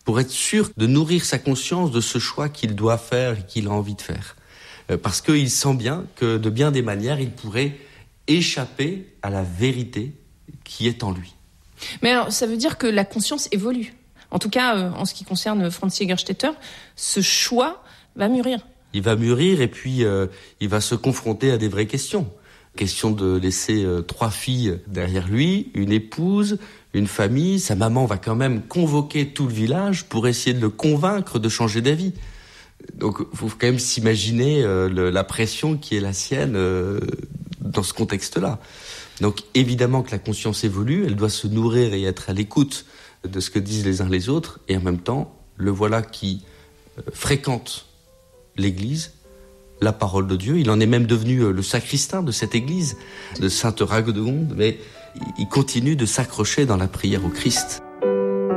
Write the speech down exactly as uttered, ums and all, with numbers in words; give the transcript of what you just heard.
pour être sûr de nourrir sa conscience de ce choix qu'il doit faire et qu'il a envie de faire. Euh, parce qu'il sent bien que de bien des manières, il pourrait échapper à la vérité qui est en lui. Mais alors, ça veut dire que la conscience évolue. En tout cas, euh, en ce qui concerne Franz Jägerstätter, ce choix va mûrir. Il va mûrir et puis euh, il va se confronter à des vraies questions. Question de laisser euh, trois filles derrière lui, une épouse, une famille. Sa maman va quand même convoquer tout le village pour essayer de le convaincre de changer d'avis. Donc il faut quand même s'imaginer euh, le, la pression qui est la sienne euh, dans ce contexte-là. Donc évidemment que la conscience évolue, elle doit se nourrir et être à l'écoute de ce que disent les uns les autres. Et en même temps, le voilà qui euh, fréquente l'Église, la parole de Dieu. Il en est même devenu le sacristain de cette église, de Sainte Radegonde, mais il continue de s'accrocher dans la prière au Christ.